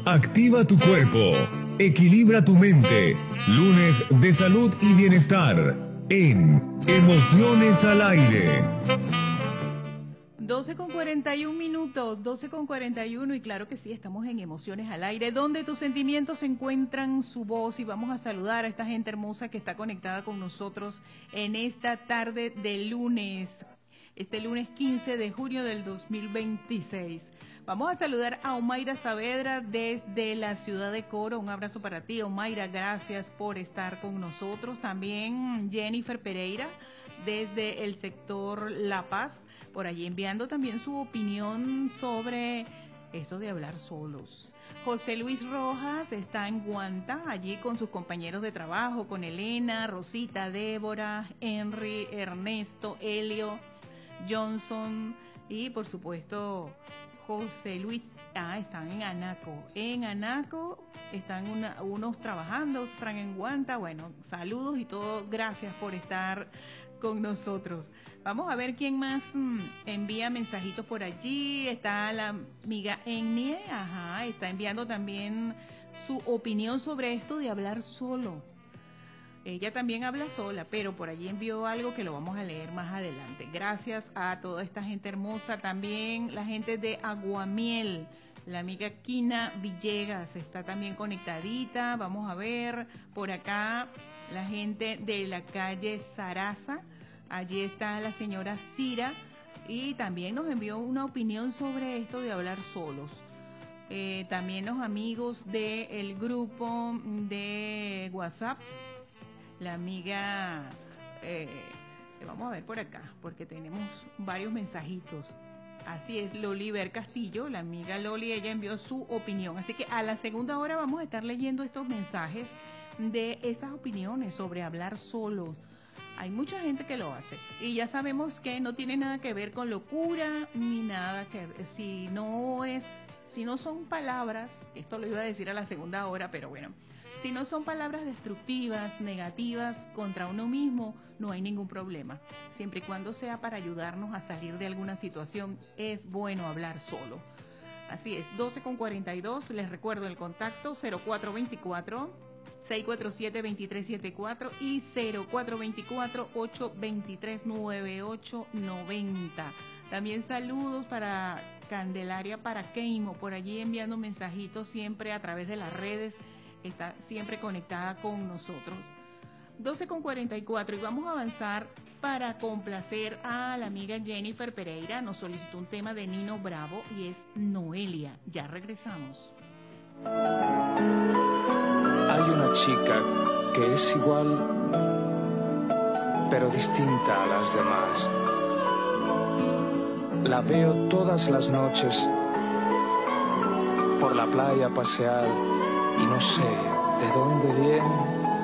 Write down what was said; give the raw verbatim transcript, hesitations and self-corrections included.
Activa tu cuerpo, equilibra tu mente. Lunes de salud y bienestar en Emociones al Aire. doce con cuarenta y un minutos, doce con cuarenta y uno, y claro que sí, estamos en Emociones al Aire, donde tus sentimientos encuentran su voz, y vamos a saludar a esta gente hermosa que está conectada con nosotros en esta tarde de lunes, este lunes quince de junio del dos mil veintiséis. Vamos a saludar a Omaira Saavedra desde la ciudad de Coro. Un abrazo para ti, Omaira, gracias por estar con nosotros. También Jennifer Pereira desde el sector La Paz, por allí enviando también su opinión sobre eso de hablar solos. José Luis Rojas está en Guanta, allí con sus compañeros de trabajo, con Elena, Rosita, Débora, Henry, Ernesto, Helio, Johnson y por supuesto José Luis. Ah, están en Anaco. En Anaco están una, unos trabajando, otros en Guanta. Bueno, saludos y todo. Gracias por estar con nosotros. Vamos a ver quién más mmm, envía mensajitos por allí. Está la amiga Ennie, ajá, está enviando también su opinión sobre esto de hablar solo. Ella también habla sola, pero por allí envió algo que lo vamos a leer más adelante. Gracias a toda esta gente hermosa. También la gente de Aguamiel, la amiga Kina Villegas está también conectadita. Vamos a ver por acá la gente de la calle Sarasa. Allí está la señora Cira y también nos envió una opinión sobre esto de hablar solos. Eh, también los amigos del grupo de WhatsApp, la amiga, eh, vamos a ver por acá, porque tenemos varios mensajitos. Así es, Loliver Castillo, la amiga Loli, ella envió su opinión. Así que a la segunda hora vamos a estar leyendo estos mensajes de esas opiniones sobre hablar solos. Hay mucha gente que lo hace y ya sabemos que no tiene nada que ver con locura ni nada que ver. Si no es, si no son palabras, esto lo iba a decir a la segunda hora, pero bueno, si no son palabras destructivas, negativas contra uno mismo, no hay ningún problema. Siempre y cuando sea para ayudarnos a salir de alguna situación, es bueno hablar solo. Así es, doce con cuarenta y dos, les recuerdo el contacto cero cuatro veinticuatro, seiscientos cuarenta y siete, veintitrés setenta y cuatro y cero cuatro veinticuatro, ochocientos veintitrés, noventa y ocho noventa. También saludos para Candelaria Paraqueimo, por allí enviando mensajitos siempre a través de las redes. Está siempre conectada con nosotros. doce con cuarenta y cuatro, y vamos a avanzar para complacer a la amiga Jennifer Pereira. Nos solicitó un tema de Nino Bravo y es Noelia. Ya regresamos. Hay una chica que es igual, pero distinta a las demás. La veo todas las noches por la playa pasear y no sé de dónde viene